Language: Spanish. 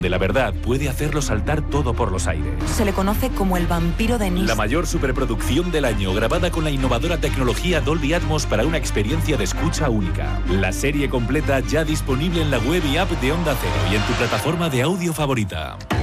de la verdad puede hacerlo saltar todo por los aires. Se le conoce como el vampiro de Nice. La mayor superproducción del año, grabada con la innovadora tecnología Dolby Atmos para una experiencia de escucha única. La serie completa ya disponible en la web y app de Onda Cero y en tu plataforma de audio favorita.